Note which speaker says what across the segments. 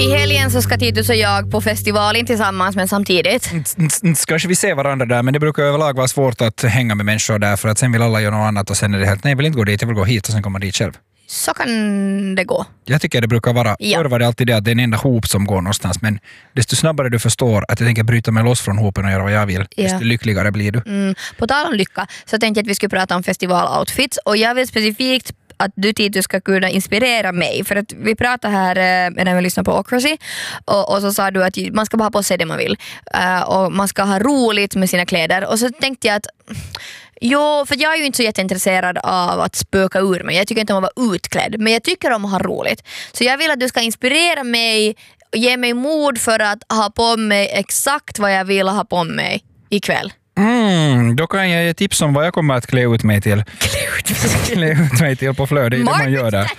Speaker 1: I helgen så ska Titus och jag på festivalen tillsammans, men samtidigt.
Speaker 2: Kanske vi ser varandra där, men det brukar överlag vara svårt att hänga med människor där, för att sen vill alla göra något annat och sen är det helt, nej jag vill inte gå dit, jag vill gå hit och sen kommer dit själv.
Speaker 1: Så kan det gå.
Speaker 2: Jag tycker det brukar vara, förr var det alltid det att det är en enda hop som går någonstans, men desto snabbare du förstår att jag tänker bryta mig loss från hopen och göra vad jag vill, desto lyckligare blir du.
Speaker 1: På tal om lycka så tänkte jag att vi skulle prata om festival-outfits, och jag vill specifikt att du, Titus, ska kunna inspirera mig, för att vi pratade här när vi lyssnade på Ocracy och så sa du att man ska bara ha på sig det man vill och man ska ha roligt med sina kläder, och så tänkte jag att för jag är ju inte så jätteintresserad av att spöka ur mig. Jag tycker inte om att vara utklädd, men jag tycker om att ha roligt. Så jag vill att du ska inspirera mig och ge mig mod för att ha på mig exakt vad jag vill ha på mig ikväll.
Speaker 2: Då kan jag ge tips om vad jag kommer att klä ut mig till. Klä ut mig till på Flöde, det är det man gör där.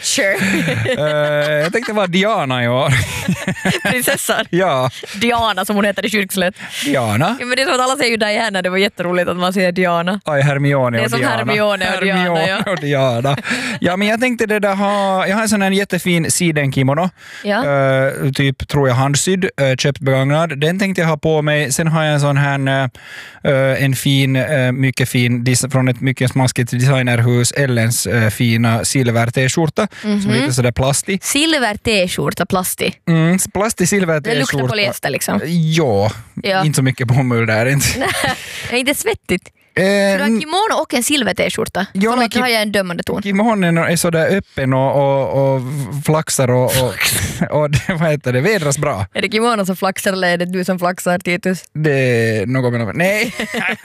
Speaker 2: Jag tänkte vara Diana i år.
Speaker 1: Prinsessan?
Speaker 2: Ja.
Speaker 1: Diana som hon heter i Kyrkslätt.
Speaker 2: Diana?
Speaker 1: Ja, men det är så att alla säger ju Diana, det var jätteroligt att man säger Diana.
Speaker 2: Aj, Hermione och Diana.
Speaker 1: Det är som Hermione och Diana,
Speaker 2: och Diana. Ja, men jag tänkte det där jag har en sån här jättefin sidenkimono. Ja. Typ, tror jag, handsydd, köpt begagnad. Den tänkte jag ha på mig. Sen har jag en sån här en fin, mycket fin från ett mycket smaskigt designerhus, Ellens fina silver t-skjorta som är lite sådär plastig.
Speaker 1: Silver t-skjorta, plastig?
Speaker 2: Plastig silver t-skjorta.
Speaker 1: Det luktar polyester liksom.
Speaker 2: Ja, inte så mycket bomull där inte.
Speaker 1: Nej, inte svettigt. Så du har kimono och en silver t-skjorta. Förlåt, nu har jag en dömande ton.
Speaker 2: Kimonon är sådär öppen och flaxar och vad heter det, vädras bra.
Speaker 1: Är det kimono som flaxar eller är det du som flaxar, Titus?
Speaker 2: Det är något med nej.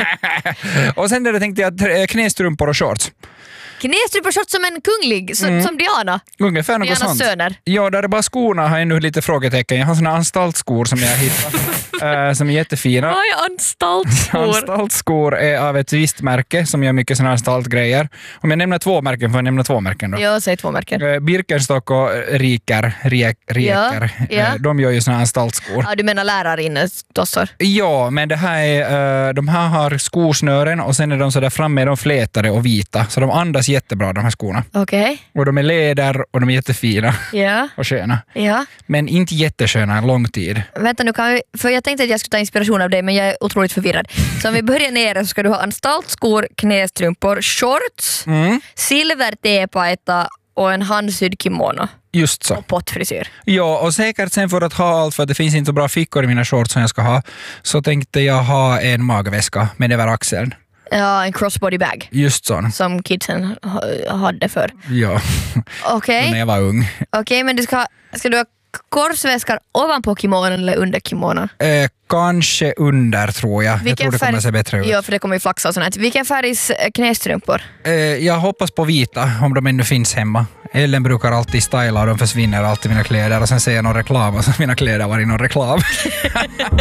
Speaker 2: Och sen där tänkte jag knästrumpor och shorts.
Speaker 1: Knästrumpor och shorts som en kunglig, som Diana.
Speaker 2: Ungefär något
Speaker 1: Dianas
Speaker 2: sånt.
Speaker 1: Söner.
Speaker 2: Ja, där är bara skorna har ännu lite frågetecken. Jag har såna anstaltskor som jag hittat som är jättefina.
Speaker 1: Vad är anstaltskor?
Speaker 2: Anstaltskor är av ett visst märke som gör mycket såna anstaltgrejer. Om jag nämner två märken, får jag nämna två märken då?
Speaker 1: Ja, säg två märken.
Speaker 2: Birkenstock och Rieker.
Speaker 1: Ja.
Speaker 2: De gör ju såna anstaltskor.
Speaker 1: Ja, du menar lärarinnestossor?
Speaker 2: Ja, men det här är, de här har skosnören och sen är de så där framme, de flätade och vita. Så de andas jättebra, de här skorna.
Speaker 1: Okej.
Speaker 2: Och de är läder och de är jättefina.
Speaker 1: Ja.
Speaker 2: Och sköna.
Speaker 1: Ja.
Speaker 2: Men inte jättesköna en lång tid.
Speaker 1: Vänta nu, för jag tänkte att jag skulle ta inspiration av dig, men jag är otroligt förvirrad. Så om vi börjar nere så ska du ha anstaltskor, knästrumpor, shorts, silver t-pajta och en handsydd kimono.
Speaker 2: Just så.
Speaker 1: Och pottfrisyr.
Speaker 2: Ja, och säkert sen för att ha allt, för att det finns inte så bra fickor i mina shorts som jag ska ha, så tänkte jag ha en magväska med över axeln.
Speaker 1: Ja, en crossbody bag.
Speaker 2: Just sån.
Speaker 1: Som kidsen hade för.
Speaker 2: Ja.
Speaker 1: Okej.
Speaker 2: När jag var ung.
Speaker 1: Okej, men ska du ha korsväskar ovanpå kimonon eller under kimonon?
Speaker 2: Kanske under, tror jag. Jag tror det kommer se bättre ut.
Speaker 1: Ja, för det kommer ju flaxa och sånt. Vilken färgs knästrumpor?
Speaker 2: Jag hoppas på vita, om de ännu finns hemma. Ellen brukar alltid styla och de försvinner alltid mina kläder. Och sen ser jag någon reklam och så mina kläder var i någon reklam.